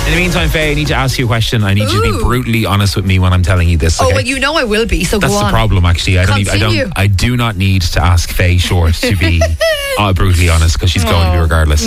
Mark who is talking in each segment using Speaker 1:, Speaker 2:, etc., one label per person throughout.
Speaker 1: In the meantime, Faye, I need to ask you a question. I need you to be brutally honest with me when I'm telling you this. Okay?
Speaker 2: Oh, well, you know I will be, so
Speaker 1: That's
Speaker 2: go on.
Speaker 1: the problem, actually. I do not need to ask Faye Short to be brutally honest, because she's going to be regardless.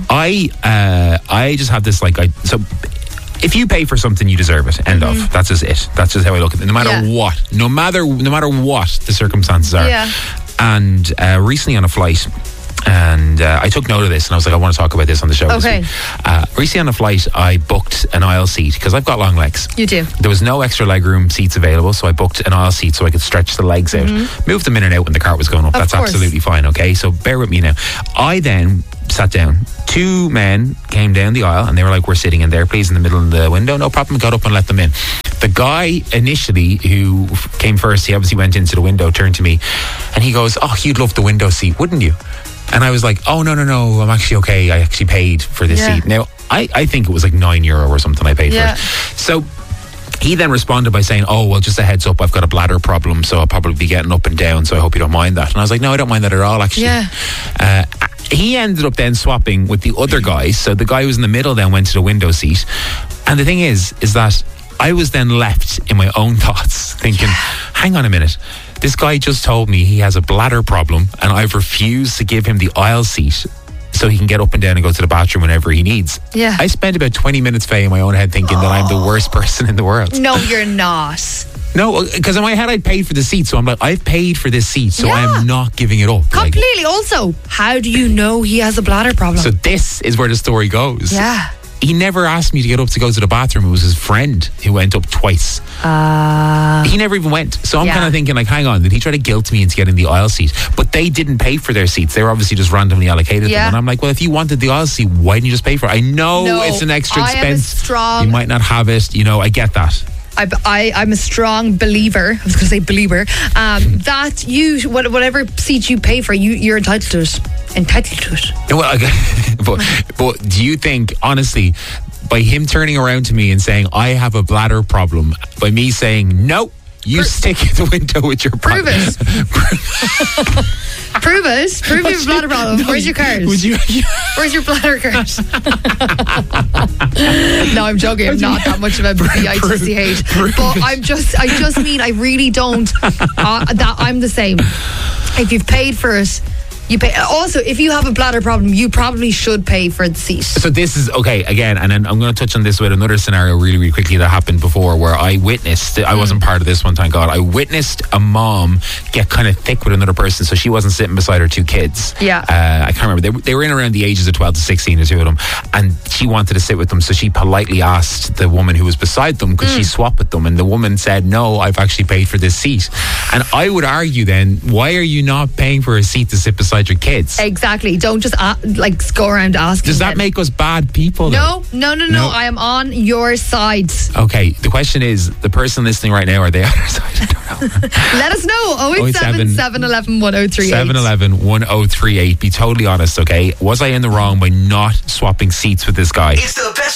Speaker 1: I just have this, so if you pay for something, you deserve it. End of. That's just it. That's just how I look at it. No matter what. No matter what the circumstances are.
Speaker 2: Yeah.
Speaker 1: And recently on a flight, and I took note of this, and I was like, I want to talk about this on the show this week. Recently on a flight, I booked an aisle seat, because I've got long legs.
Speaker 2: You do.
Speaker 1: There was no extra legroom seats available, so I booked an aisle seat so I could stretch the legs out. Move them in and out when the cart was going up. That's absolutely fine, okay? So bear with me now. I then sat down. Two men came down the aisle, and they were like, we're sitting in there, please, in the middle of the window. No problem. Got up and let them in. The guy initially who came first, he obviously went into the window, turned to me, and he goes, oh, you'd love the window seat, wouldn't you? And I was like, oh, no, I'm actually okay. I actually paid for this seat. Now, I think it was like €9 or something I paid for it. So he then responded by saying, oh, well, just a heads up, I've got a bladder problem, so I'll probably be getting up and down, so I hope you don't mind that. And I was like, no, I don't mind that at all, actually.
Speaker 2: Yeah.
Speaker 1: He ended up then swapping with the other guy. So the guy who was in the middle then went to the window seat. And the thing is that I was then left in my own thoughts thinking, hang on a minute. This guy just told me he has a bladder problem, and I've refused to give him the aisle seat so he can get up and down and go to the bathroom whenever he needs.
Speaker 2: Yeah.
Speaker 1: I spent about 20 minutes, Faye, in my own head thinking that I'm the worst person in the world.
Speaker 2: No, you're not.
Speaker 1: No, because in my head I'd paid for the seat, so I'm like, I've paid for this seat, so I'm not giving it up.
Speaker 2: Completely. Also, how do you know he has a bladder problem?
Speaker 1: So this is where the story goes.
Speaker 2: Yeah.
Speaker 1: He never asked me to get up to go to the bathroom. It was his friend who went up twice. He never even went. So I'm kind of thinking, like, hang on, did he try to guilt me into getting the aisle seat? But they didn't pay for their seats. They were obviously just randomly allocated them. And I'm like, well, if you wanted the aisle seat, why didn't you just pay for it? I know it's an extra expense. You might not have it. You know, I get that.
Speaker 2: I'm a strong believer. I was going to say believer. That you, whatever seat you pay for, you're entitled to it.
Speaker 1: Well, but do you think, honestly, by him turning around to me and saying, I have a bladder problem, by me saying, no, you stick at the window with your
Speaker 2: Prove it. Prove it. Prove your bladder problem. No, where's your card? Where's your bladder card? No, I'm joking. I'm not that much of a bitch. But I just mean I really don't. That I'm the same. If you've paid for it, you pay. Also, if you have a bladder problem, you probably should pay for the seat. So
Speaker 1: this is, okay, again, and then I'm going to touch on this with another scenario really, really quickly that happened before, where I witnessed, I wasn't part of this one, thank God, I witnessed a mom get kind of thick with another person, so she wasn't sitting beside her two kids.
Speaker 2: Yeah.
Speaker 1: I can't remember. They were in around the ages of 12 to 16, the two of them, and she wanted to sit with them, so she politely asked the woman who was beside them, could she swap with them? And the woman said, no, I've actually paid for this seat. And I would argue then, why are you not paying for a seat to sit beside your kids?
Speaker 2: Exactly. Don't just go around asking.
Speaker 1: Does that make us bad people?
Speaker 2: No. I am on your side.
Speaker 1: Okay. The question is, the person listening right now, are they on our side? I don't know.
Speaker 2: Let us know. 087 711 1038.
Speaker 1: 711 1038. Be totally honest, okay? Was I in the wrong by not swapping seats with this guy?
Speaker 3: It's the best.